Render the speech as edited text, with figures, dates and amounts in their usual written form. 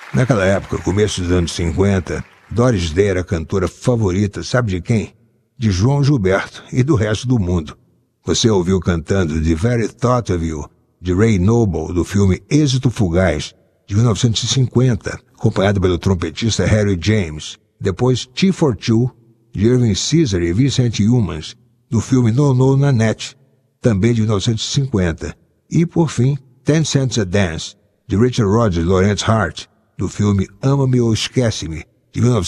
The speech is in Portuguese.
Naquela época, começo dos anos 50, Doris Day era a cantora favorita, sabe de quem? De João Gilberto e do resto do mundo. Você ouviu cantando The Very Thought of You, de Ray Noble, do filme Êxito Fugaz, de 1950, acompanhado pelo trompetista Harry James. Depois Tea for Two, de Irving Caesar e Vincent Youmans, do filme No No Nanette, também de 1950. E, por fim, 10 Cents a Dance, de Richard Rodgers e Lawrence Hart, do filme Ama-me ou Esquece-me, de 1950.